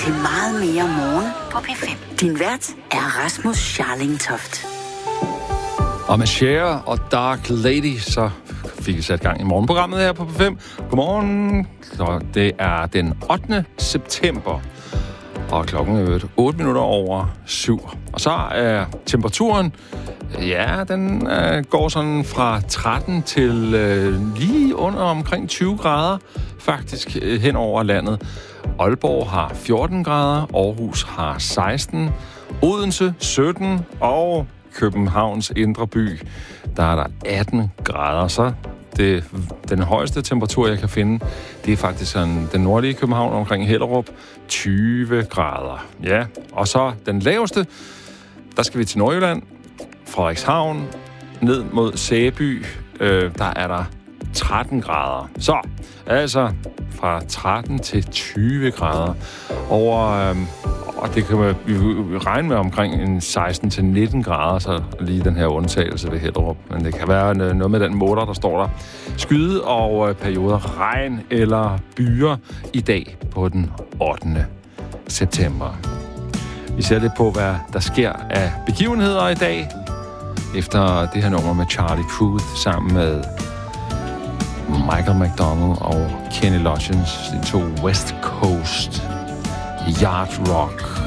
til Meget mere morgen på P5. Din vært er Rasmus Scharlingtoft. Og med Cher og Dark Lady, så fik vi sat gang i morgenprogrammet her på P5. Godmorgen. Så det er den 8. september, og klokken er 8 minutter over 7. Og så er temperaturen, ja, den går sådan fra 13 til lige under omkring 20 grader, faktisk hen over landet. Aalborg har 14 grader, Aarhus har 16, Odense 17 og Københavns indre by, der er der 18 grader. Så den højeste temperatur, jeg kan finde, det er faktisk sådan den nordlige København omkring Hellerup, 20 grader. Ja, og så den laveste, der skal vi til Nordjylland, Frederikshavn, ned mod Sæby, der er der 13 grader. Så, altså fra 13 til 20 grader over... Og det kan vi regne med omkring en 16 til 19 grader, så lige den her undtagelse ved Hellerup. Men det kan være noget med den måler, der står der. Skyde og perioder regn eller byer i dag på den 8. september. Vi ser lidt på, hvad der sker af begivenheder i dag, efter det her nummer med Charlie Puth sammen med Michael McDonald og Kenny Loggins, de to West Coast Yard Rock